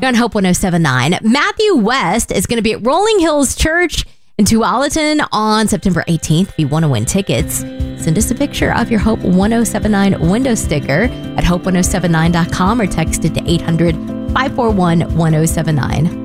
You're on Hope 107.9. Matthew West is going to be at Rolling Hills Church in Tualatin on September 18th. If you want to win tickets, send us a picture of your Hope 1079 window sticker at hope1079.com or text it to 800-541-1079.